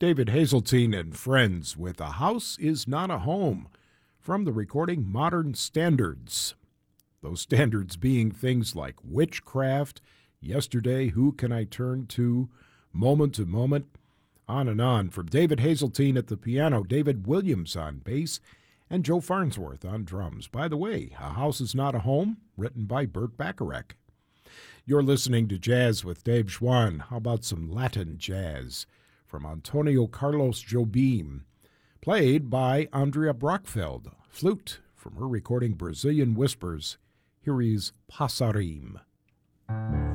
David Hazeltine and Friends with A House Is Not a Home from the recording Modern Standards. Those standards being things like Witchcraft, Yesterday, Who Can I Turn To, Moment to Moment, on and on. From David Hazeltine at the piano, David Williams on bass, and Joe Farnsworth on drums. By the way, A House Is Not a Home, written by Burt Bacharach. You're listening to Jazz with Dave Schwann. How about some Latin jazz from Antonio Carlos Jobim, played by Andrea Brockfeld, flute from her recording Brazilian Whispers. Here is Passarim.